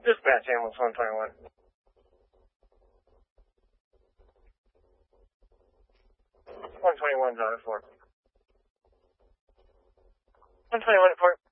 Dispatch ambulance 121. 121's on it for. 121 report.